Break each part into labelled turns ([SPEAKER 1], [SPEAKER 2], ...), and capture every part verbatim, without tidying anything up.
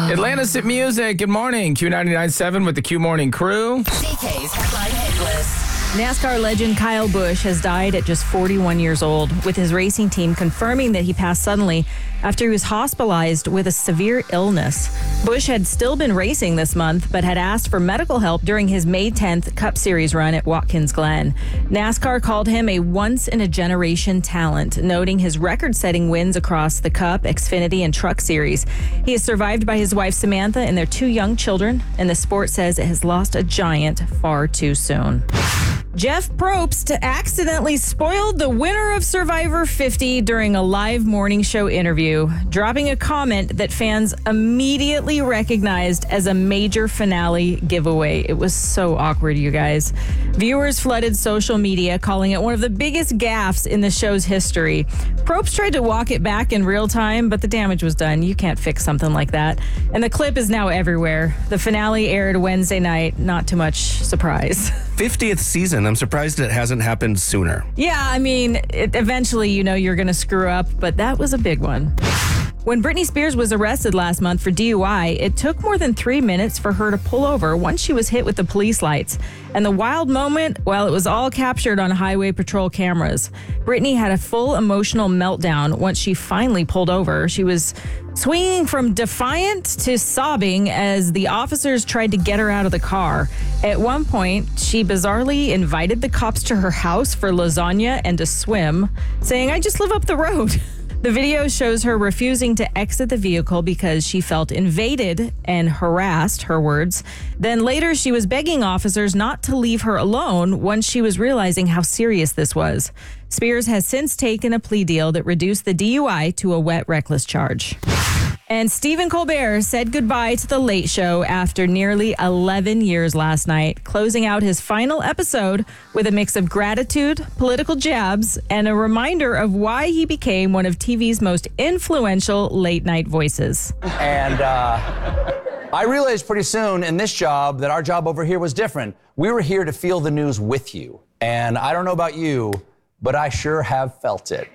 [SPEAKER 1] Atlantis at Music. Good morning. Q ninety-nine point seven with the Q Morning Crew.
[SPEAKER 2] C K's Headline Hit List.
[SPEAKER 3] NASCAR legend Kyle Busch has died at just forty-one years old, with his racing team confirming that he passed suddenly after he was hospitalized with a severe illness. Busch had still been racing this month, but had asked for medical help during his May tenth Cup Series run at Watkins Glen. NASCAR called him a once-in-a-generation talent, noting his record-setting wins across the Cup, Xfinity, and Truck Series. He is survived by his wife Samantha and their two young children, and the sport says it has lost a giant far too soon. Jeff Probst accidentally spoiled the winner of Survivor fifty during a live morning show interview, dropping a comment that fans immediately recognized as a major finale giveaway. It was so awkward, you guys. Viewers flooded social media, calling it one of the biggest gaffes in the show's history. Probst tried to walk it back in real time, but the damage was done. You can't fix something like that. And the clip is now everywhere. The finale aired Wednesday night. Not too much surprise.
[SPEAKER 4] fiftieth season. I'm surprised it hasn't happened sooner.
[SPEAKER 3] Yeah, I mean, it, eventually, you know, you're going to screw up, but that was a big one. When Britney Spears was arrested last month for D U I, it took more than three minutes for her to pull over once she was hit with the police lights. And the wild moment, well, it was all captured on highway patrol cameras. Britney had a full emotional meltdown once she finally pulled over. She was swinging from defiant to sobbing as the officers tried to get her out of the car. At one point, she bizarrely invited the cops to her house for lasagna and a swim, saying, "I just live up the road." The video shows her refusing to exit the vehicle because she felt invaded and harassed, her words. Then later, she was begging officers not to leave her alone once she was realizing how serious this was. Spears has since taken a plea deal that reduced the D U I to a wet reckless charge. And Stephen Colbert said goodbye to The Late Show after nearly eleven years last night, closing out his final episode with a mix of gratitude, political jabs, and a reminder of why he became one of T V's most influential late-night voices.
[SPEAKER 5] And uh, I realized pretty soon in this job that our job over here was different. We were here to feel the news with you. And I don't know about you, but I sure have felt it.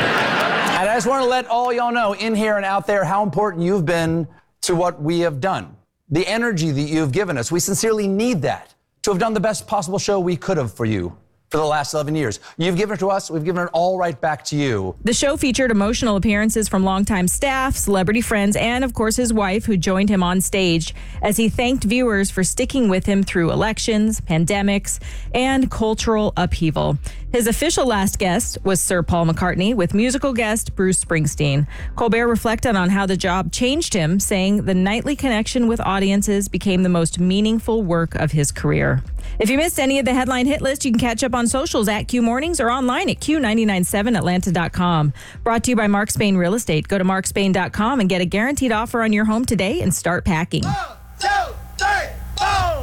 [SPEAKER 5] And I just want to let all y'all know in here and out there how important you've been to what we have done. The energy that you've given us. We sincerely need that to have done the best possible show we could have for you for the last eleven years. You've given it to us. We've given it all right back to you.
[SPEAKER 3] The show featured emotional appearances from longtime staff, celebrity friends, and, of course, his wife, who joined him on stage as he thanked viewers for sticking with him through elections, pandemics, and cultural upheaval. His official last guest was Sir Paul McCartney with musical guest Bruce Springsteen. Colbert reflected on how the job changed him, saying the nightly connection with audiences became the most meaningful work of his career. If you missed any of the headline hit list, you can catch up on socials at Q Mornings or online at Q nine nine seven Atlanta dot com. Brought to you by Mark Spain Real Estate. Go to mark spain dot com and get a guaranteed offer on your home today and start packing.